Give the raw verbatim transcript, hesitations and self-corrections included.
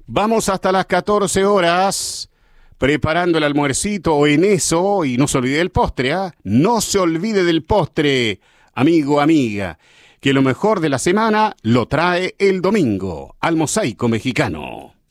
Vamos hasta las catorce horas preparando el almuercito o en eso, y no se olvide del postre, ¿ah? ¿eh? No se olvide del postre, amigo, amiga, que lo mejor de la semana lo trae el domingo al Mosaico Mexicano.